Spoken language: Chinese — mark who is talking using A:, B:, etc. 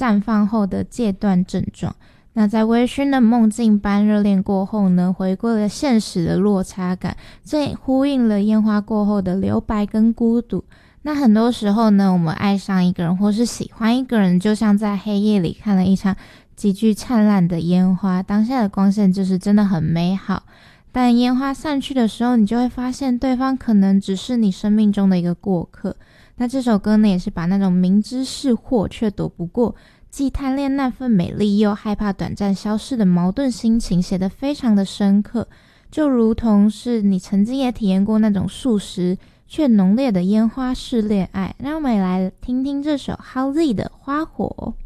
A: 绽放后的戒断症状。那在微醺的梦境般热恋过后呢，回归了现实的落差感，这呼应了烟花过后的留白跟孤独。那很多时候呢，我们爱上一个人或是喜欢一个人，就像在黑夜里看了一场极具灿烂的烟花，当下的光线就是真的很美好。但烟花散去的时候，你就会发现对方可能只是你生命中的一个过客。那这首歌呢，也是把那种明知是祸却躲不过，既贪恋那份美丽又害怕短暂消逝的矛盾心情写得非常的深刻，就如同是你曾经也体验过那种速食却浓烈的烟花式恋爱。让我们也来听听这首 Halsey 的花火。